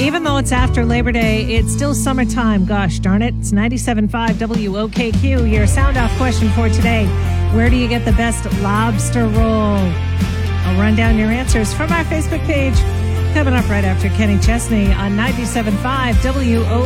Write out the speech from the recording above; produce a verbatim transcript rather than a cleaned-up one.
Even though it's after Labor Day, it's still summertime. Gosh darn it. It's ninety-seven point five W O K Q. Your sound off question for today. Where do you get the best lobster roll? I'll run down your answers from our Facebook page. Coming up right after Kenny Chesney on ninety-seven point five W O K Q.